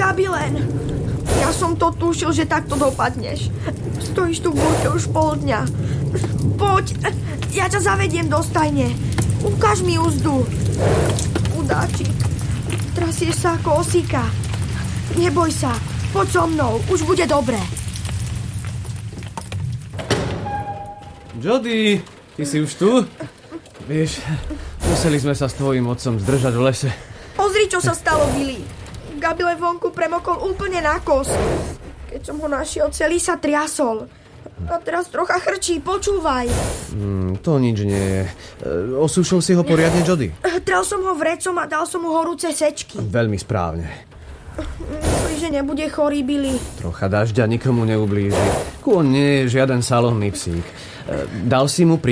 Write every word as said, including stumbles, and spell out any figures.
Gabilen, ja som to tušil, že takto dopadneš. Stojíš tu v búrke už pol dňa. Poď, ja ťa zavediem do stajne. Ukáž mi úzdu. Udáčik, trasieš sa ako osíka. Neboj sa, poď so mnou, už bude dobre. Jody, ty si už tu? Vieš, museli sme sa s tvojím otcom zdržať v lese. Pozri, čo sa stalo, Billy. Gabilen vonku premokol úplne na kosť. Keď som ho našiel, celý sa triasol. A teraz trocha chrčí, počúvaj. Mm, to nič nie je. Osúšil si ho poriadne, Jody? Trel som ho vrecom a dal som mu horúce sečky. Veľmi správne. Myslíš, že nebude chorý, Billy? Trocha dažďa nikomu neublíži. Kôň nie je žiaden salónny psík. Dal si mu pri